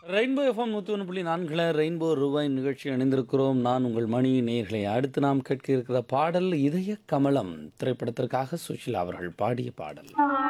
Rainbow FM 101.4 rainbow ரூபாய் நிகழ்ச்சி அணிந்திருக்கிறோம். நான் உங்கள் மணி நேயர்களே. அடுத்து நாம் கேட்க இருக்கிற பாடல் இதய கமலம் திரைப்படத்திற்காக சுஷிலா அவர்கள் பாடிய பாடல்.